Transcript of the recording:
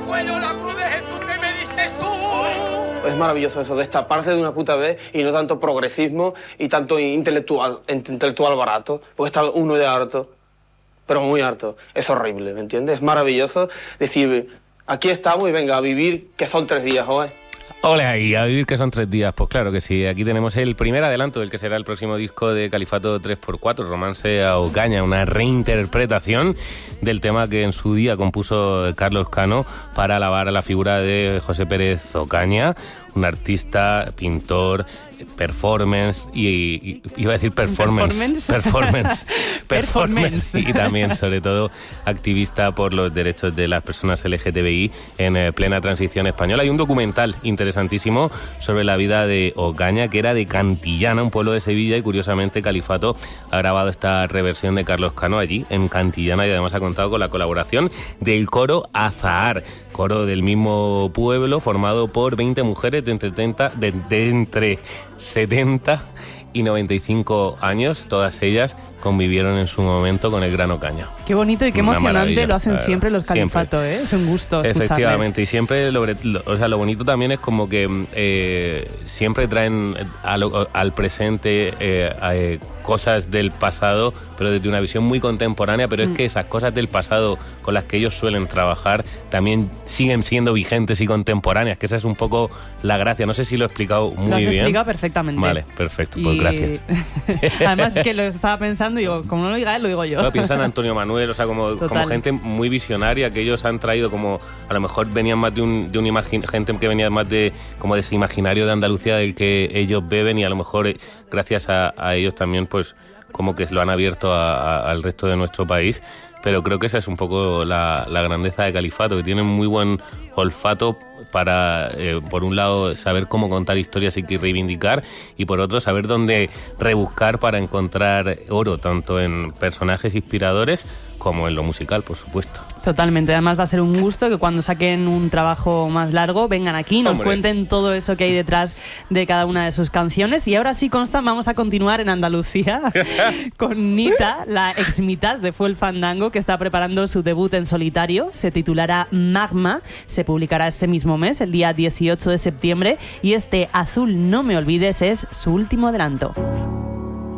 abuelo, la cruz de Jesús que me diste tú. Es maravilloso eso, destaparse de una puta vez y no tanto progresismo y tanto intelectual barato, porque está uno ya harto, pero muy harto. Es horrible, ¿me entiendes? Es maravilloso decir, aquí estamos y venga a vivir, que son 3 días, joder. Ole ahí, a vivir que son 3 días. Pues claro que sí, aquí tenemos el primer adelanto del que será el próximo disco de Califato 3x4, Romance a Ocaña, una reinterpretación del tema que en su día compuso Carlos Cano para alabar a la figura de José Pérez Ocaña, un artista, pintor, performance y iba a decir performance y también sobre todo activista por los derechos de las personas LGTBI en plena transición española. Hay un documental interesantísimo sobre la vida de Ocaña, que era de Cantillana, un pueblo de Sevilla, y curiosamente Califato ha grabado esta reversión de Carlos Cano allí en Cantillana, y además ha contado con la colaboración del coro Azahar, coro del mismo pueblo formado por 20 mujeres de entre 70 y 95 años, todas ellas convivieron en su momento con el Gran Ocaña. Qué bonito y qué emocionante lo hacen siempre los Califato, ¿eh? Es un gusto efectivamente, y siempre lo bonito también es como que siempre traen al presente cosas del pasado, pero desde una visión muy contemporánea, pero es que esas cosas del pasado con las que ellos suelen trabajar también siguen siendo vigentes y contemporáneas, que esa es un poco la gracia. No sé si lo he explicado muy bien. Lo has explicado perfectamente. Vale, perfecto, pues gracias. Además es que lo estaba pensando y digo, como no lo diga él, lo digo yo. No, piensa en Antonio Manuel, o sea, como gente muy visionaria, que ellos han traído como, a lo mejor venían más de un gente que venía más de como de ese imaginario de Andalucía del que ellos beben, y a lo mejor gracias a ellos también pues como que lo han abierto al resto de nuestro país. Pero creo que esa es un poco la grandeza de Califato, que tienen muy buen olfato para, por un lado, saber cómo contar historias y reivindicar, y por otro, saber dónde rebuscar para encontrar oro, tanto en personajes inspiradores como en lo musical, por supuesto. Totalmente, además va a ser un gusto que cuando saquen un trabajo más largo vengan aquí, nos cuenten todo eso que hay detrás de cada una de sus canciones. Y ahora sí, Constant, vamos a continuar en Andalucía con Nita, la ex mitad de Fue el Fandango, que está preparando su debut en solitario. Se titulará Magma, se publicará este mismo mes, el día 18 de septiembre, y este Azul no me olvides es su último adelanto.